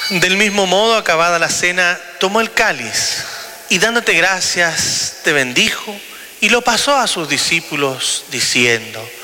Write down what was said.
Del mismo modo, acabada la cena, tomó el cáliz y dándote gracias, te bendijo y lo pasó a sus discípulos diciendo: